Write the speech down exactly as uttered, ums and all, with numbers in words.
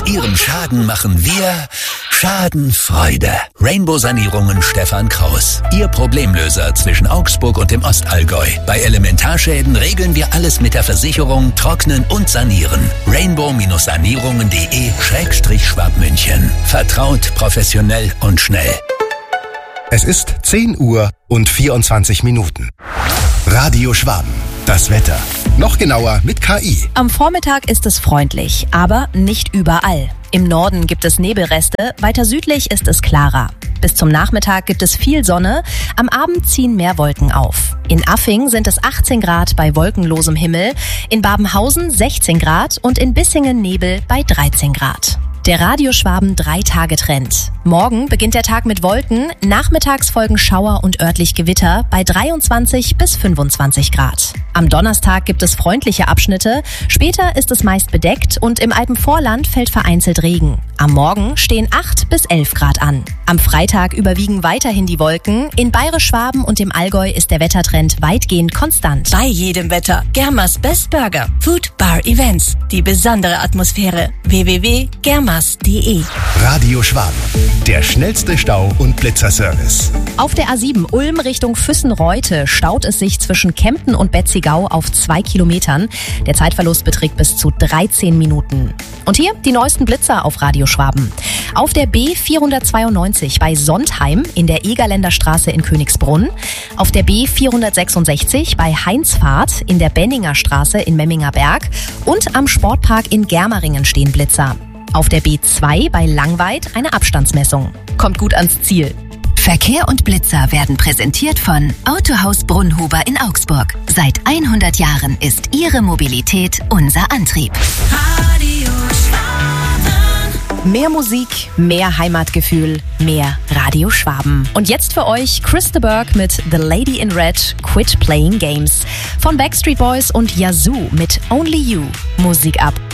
Ihrem Schaden machen wir Schadenfreude. Rainbow Sanierungen Stefan Kraus. Ihr Problemlöser zwischen Augsburg und dem Ostallgäu. Bei Elementarschäden regeln wir alles mit der Versicherung, trocknen und sanieren. rainbow-sanierungen.de Schrägstrich Schwabmünchen. Vertraut, professionell und schnell. Es ist zehn Uhr und vierundzwanzig Minuten. Radio Schwaben. Das Wetter. Noch genauer mit K I. Am Vormittag ist es freundlich, aber nicht überall. Im Norden gibt es Nebelreste, weiter südlich ist es klarer. Bis zum Nachmittag gibt es viel Sonne, am Abend ziehen mehr Wolken auf. In Affing sind es achtzehn Grad bei wolkenlosem Himmel, in Babenhausen sechzehn Grad und in Bissingen Nebel bei dreizehn Grad. Der Radio Schwaben drei-Tage-Trend. Morgen beginnt der Tag mit Wolken, nachmittags folgen Schauer und örtlich Gewitter bei dreiundzwanzig bis fünfundzwanzig Grad. Am Donnerstag gibt es freundliche Abschnitte, später ist es meist bedeckt und im Alpenvorland fällt vereinzelt Regen. Am Morgen stehen acht bis elf Grad an. Am Freitag überwiegen weiterhin die Wolken, in Bayerisch-Schwaben und im Allgäu ist der Wettertrend weitgehend konstant. Bei jedem Wetter Germas Best Burger, Food Bar Events, die besondere Atmosphäre, w w w punkt germas punkt de. Radio Schwaben, der schnellste Stau- und Blitzerservice. Auf der A sieben Ulm Richtung Füssen-Reute staut es sich zwischen Kempten und Betzigau auf zwei Kilometern. Der Zeitverlust beträgt bis zu dreizehn Minuten. Und hier die neuesten Blitzer auf Radio Schwaben. Auf der B vierhundertzweiundneunzig bei Sondheim in der Egerländer Straße in Königsbrunn. Auf der B vierhundertsechsundsechzig bei Heinzfahrt in der Benninger Straße in Memminger Berg. Und am Sportpark in Germeringen stehen Blitzer. Auf der B zwei bei Langweid eine Abstandsmessung. Kommt gut ans Ziel. Verkehr und Blitzer werden präsentiert von Autohaus Brunnhuber in Augsburg. Seit hundert Jahren ist Ihre Mobilität unser Antrieb. Radio Schwaben. Mehr Musik, mehr Heimatgefühl, mehr Radio Schwaben. Und jetzt für euch Chris de Burgh mit The Lady in Red, Quit Playing Games. Von Backstreet Boys und Yazoo mit Only You. Musik ab.